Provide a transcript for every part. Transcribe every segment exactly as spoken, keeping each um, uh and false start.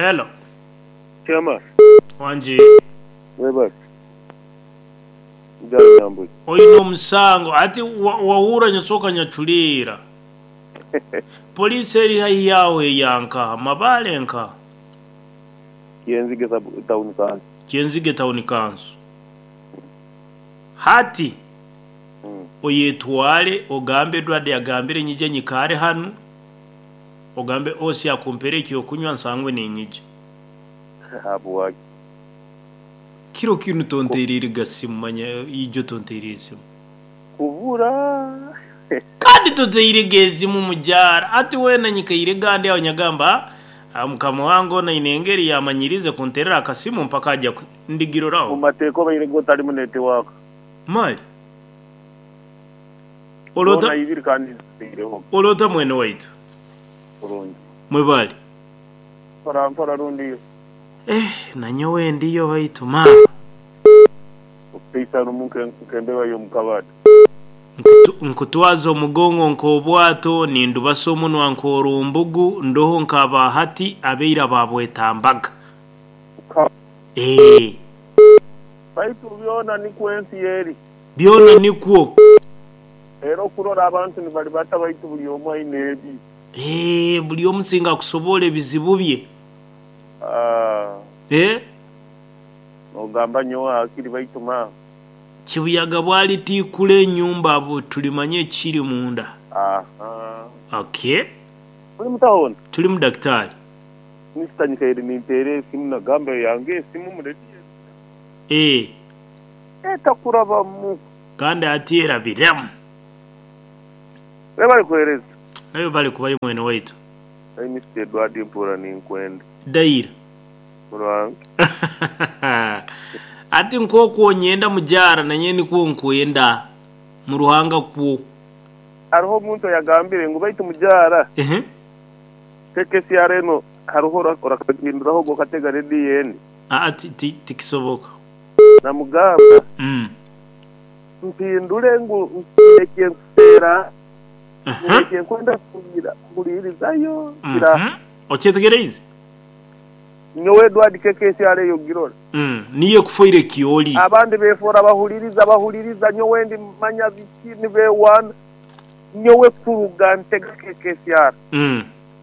Hello. Chama. Wanji. Weba. Njalo nyambuzi. Oyino musango ati wawura nyosoka nyachulira. Polisi eri hai yawe yanka mabale nka. Kienzige tauni kansu. Kienzige tauni kansu. Hati. Mm. Oyetwale ogambe dwade agambire nyije nyikare hanu. Ogambe osi akumpere kiyo kunywa nsangwe ni nyije. Habu waki. Kiro kinu tonteriri gasimu manya ijo tonteriri simu. Kuvura. Kandi tonteriri gezimu mujara. Ati wena nyikaire gande ya nyagamba. Mukama wangu na inengeri ya manyirize kunterera akasimu mpaka aja ndigiro rao. Umateko bayire gotali mu network. Mali. Olota Ona ibiri kandi ndireho. Olota mwene waitu. Kurungi. Mwebali. Para para rundi. Eh, nanyowe ndiyo waitu ma. Upisa rumunke nkendewa yo mukabati. Nkutu, nkutwazo mugongo nkobwato nindu basomu wankoro mbugu ndoho nkaba hati abeira babwetambaga. Eh. Baitu byona ni kwensi yeri. Byona nikwo. Ero kurora abantu ni bali bata baitu buli omwe inebi. Eh, buli omusinga kusobole bizibu bye. Ah. Eh? Ogamba nyo akiri baitu ma. Kibuyaga bwali tikule nyumba abo tulimanye kiri munda. Aha. Okay. Uli mutahona? Tuli mu daktari. Nisitanyika iri nitere simu na gambe yange simu mureti. Eh. Eta kuraba mu. Kandi atira biramu. We bali kwereza. Nayo bali kubaye mwene waitu. Ai Mister Edward Mpura ni nkwenda. Daira. Kurang. Ati nkoko nyenda mujara na nyeni ko nkwenda mu ruhanga ku. Ariho muntu yagambire ngo baitu mujara. Eh. Keke siareno haruho orakaginduraho go katega ready yeni. Ah ati tikisoboka. Na mugamba. Mm. Mpindure ngo ekye nsera. Ekye kwenda kugira kuririzayo. Kira. Ochetegereze. Nyowe Edward keke siare yo girora. Mm. Niye kufoire kioli. Abandi befora bahuliriza bahuliriza nyowe ndi manya biki ni be one. Nyowe kuruga ntega keke siare. Mm.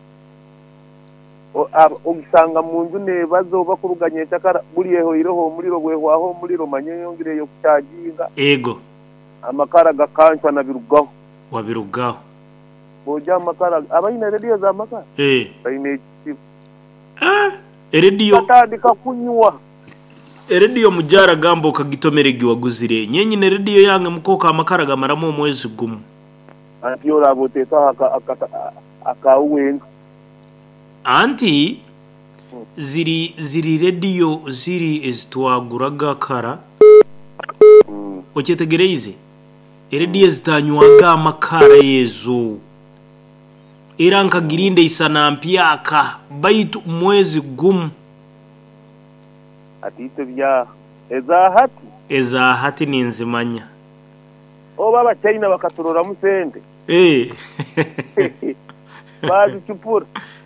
O ogisanga munzu ne bazoba kuruganye takara buriyeho iroho muriro bwehwaho muriro manye yongire yo kutaginga. Ego. Amakara gakanchwa na birugaho. Wabirugaho. Boja amakara abayina radio za makara. Eh. Bayine chip. Ah. Radio. Katandika kunywa. Radio mujara gambo kagitomeregi waguzire. Nyenyi ne radio yange mukoka amakara gamaramo mwezi gumu. Antiyo raboteka aka aka akauwenga. Anti ziri ziri radio ziri ezitwaguraga kara. Mm. Ochetegereze. Radio zitanywaga amakara yezo. Iranka girinde isana mpyaka baitu mwezi gumu. Atite bya ezahati. Ezahati ni nzimanya. O baba China bakaturora musente. Eh. Bazi chupura.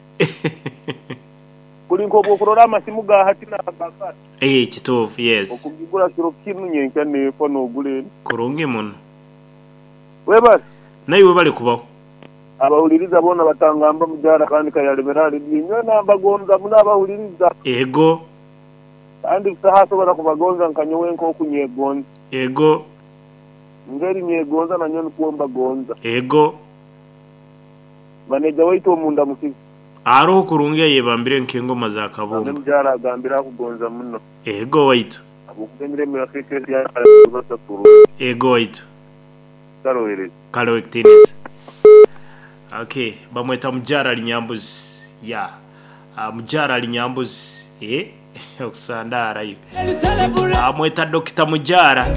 Kuri nko bokurora amasimu ga hati na bakata. Eh kitofu yes. Okugigura kiro kinu nyenka ne ko no gule. Koronge muno. Weba nayo bale kubaho. Abahuliriza bona batangamba mujara kandi kayalemerali binyo nambagonza munabahuliriza. Ego. Kandi sahaso bara kubagonza nkanyowe nko kunyegonza. Ego. Ngeri nyegonza na nyoni kuomba gonza. Ego. Maneja waito munda musiki. Aro kurungia yebambire nkengo mazakabumba. Mujara agambira kugonza muno. Ego waito. Abukemire mu Afrika ya basa kuru. Ego waito. Karowere. Karowektinis. Okay, bamweta mujara linyambuzi. Ya. Yeah. Uh, mujara linyambuzi. Eh? Okusandara yo. Amweta Dokita Mujara.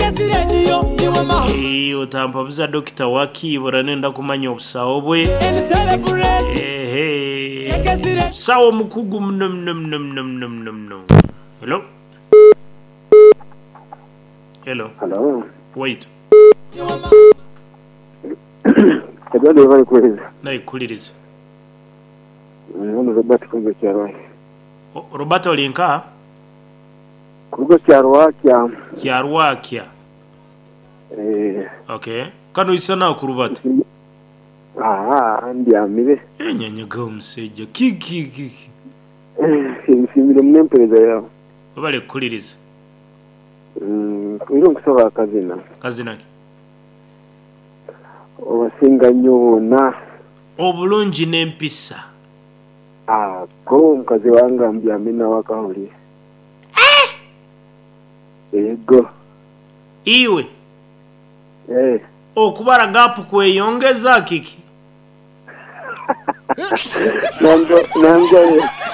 Eh, utampabuza Dokita wakibura nenda kumanya obusawo bwe. Eh eh. Sawo mukugu mnum num num num num num num. Hello. Hello. Hello. Wait. Kadali bali kweza. Na ikuliriza. Ono Robert Kongo cyarwa. Roberto linka kurugo kyarwakya kyarwakya eh okay kano isana ku Roberto ah ndi amire enyanya gamusejja kiki kiki nsimire munempereza yawo obale kuliriza mm iro kusaba akazina kazina ki obasinga nyona obulungi n'empisa ah ko mkazi wanga mbyamina wakahuli eh ego iwe eh okubara gapu kweyongeza kiki Nango nango